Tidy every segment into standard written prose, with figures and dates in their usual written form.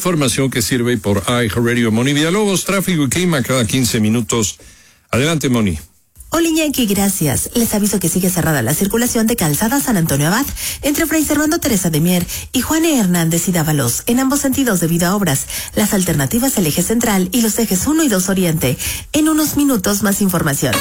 información que sirve por iHeartRadio. Moni Villalobos, tráfico y clima cada 15 minutos. Adelante, Moni. Hola, Iñaki, gracias. Les aviso que sigue cerrada la circulación de Calzada San Antonio Abad entre Fray Servando Teresa de Mier y Juan E. Hernández y Dávalos, en ambos sentidos debido a obras. Las alternativas el eje central y los ejes 1 y 2 oriente. En unos minutos más información.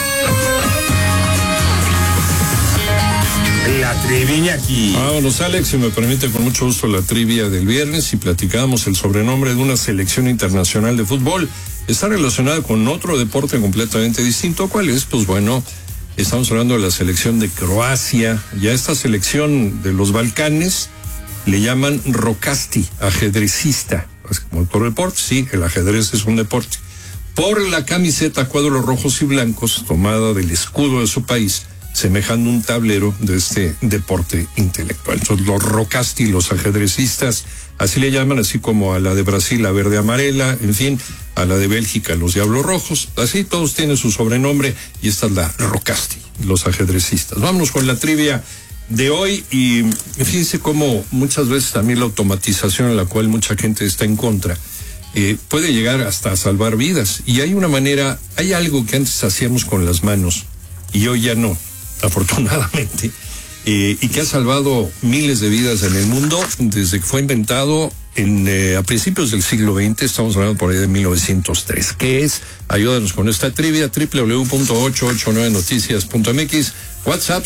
La trivia aquí. Vámonos, Alex, si me permite, con mucho gusto la trivia del viernes, y platicamos el sobrenombre de una selección internacional de fútbol. Está relacionada con otro deporte completamente distinto. ¿Cuál es? Pues bueno, estamos hablando de la selección de Croacia. Ya esta selección de los Balcanes le llaman Rokasti, ajedrecista. Es como otro deporte, sí, el ajedrez es un deporte. Por la camiseta cuadros rojos y blancos, tomada del escudo de su país, semejando un tablero de este deporte intelectual. Entonces, los Rokasti, los ajedrecistas, así le llaman, así como a la de Brasil, la verde amarela, en fin, a la de Bélgica, los Diablos Rojos, así todos tienen su sobrenombre, y esta es la Rokasti, los ajedrecistas. Vámonos con la trivia de hoy, y fíjense cómo muchas veces también la automatización, en la cual mucha gente está en contra, puede llegar hasta a salvar vidas. Y hay una manera, hay algo que antes hacíamos con las manos, y hoy ya no, afortunadamente, y que ha salvado miles de vidas en el mundo desde que fue inventado a principios del siglo XX, estamos hablando por ahí de 1903. ¿Qué es? Ayúdanos con esta trivia, www.889noticias.mx, WhatsApp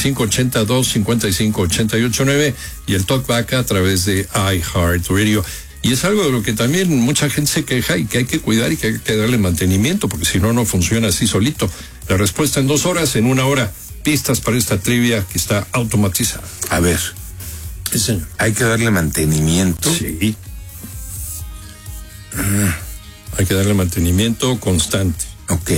5582-558889 y el talkback a través de iHeartRadio. Y es algo de lo que también mucha gente se queja y que hay que cuidar y que hay que darle mantenimiento, porque si no, no funciona así solito. La respuesta en 2 horas, en 1 hora, pistas para esta trivia que está automatizada. A ver. Sí, señor. Hay que darle mantenimiento. Sí. Hay que darle mantenimiento constante. Ok.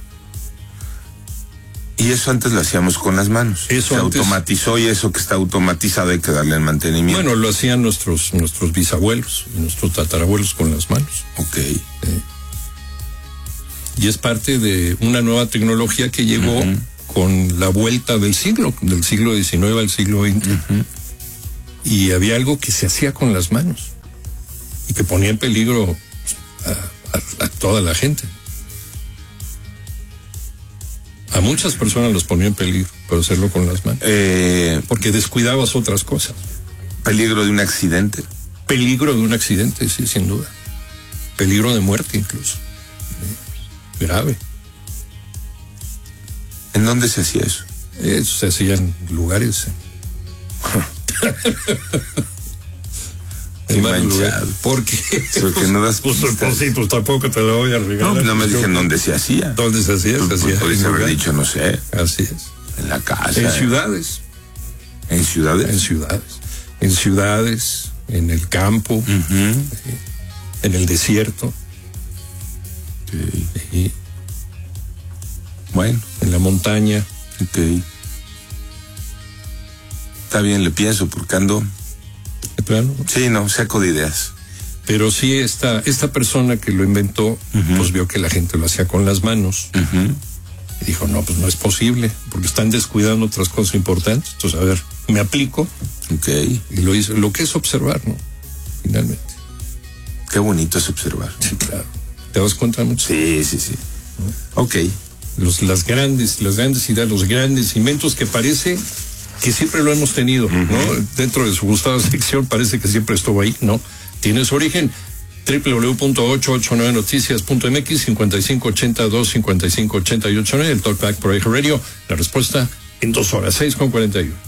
Y eso antes lo hacíamos con las manos. Eso se antes automatizó, y eso que está automatizado hay que darle el mantenimiento. Bueno, lo hacían nuestros bisabuelos y nuestros tatarabuelos con las manos. Ok. Y es parte de una nueva tecnología que llegó con la vuelta del siglo XIX al siglo XX. Y había algo que se hacía con las manos y que ponía en peligro a toda la gente. A muchas personas los ponía en peligro por hacerlo con las manos. Porque descuidabas otras cosas. ¿Peligro de un accidente? Peligro de un accidente, sí, sin duda. Peligro de muerte incluso. Grave. ¿En dónde se hacía eso? Eso se hacía en lugares. Qué manchado. ¿Por qué? Porque no das pues sí, pues tampoco te lo voy a regalar. No, no me dicen dónde se hacía. ¿Dónde se hacía? Pues podrías haber dicho, no sé. Así es. En la casa. En ciudades. ¿En ciudades? En ciudades. En ciudades, en el campo, en el desierto. Sí. Bueno. En la montaña. Ok. Está bien, le pienso, porque ando... ¿De plano? Sí, no, saco de ideas. Pero sí, esta persona que lo inventó, pues vio que la gente lo hacía con las manos. Y dijo, no, pues no es posible, porque están descuidando otras cosas importantes. Entonces, a ver, me aplico. Ok. Y lo hizo. Lo que es observar, ¿no? Finalmente. Qué bonito es observar. Sí, claro. ¿Te das cuenta mucho? Sí. Ok. Las grandes ideas, los grandes inventos que parece que siempre lo hemos tenido, ¿no? Dentro de su gustada sección parece que siempre estuvo ahí, ¿no? Tiene su origen. www.889noticias.mx, 5582-558889, el talkback por iHeartRadio. La respuesta en 2 horas, 6:41.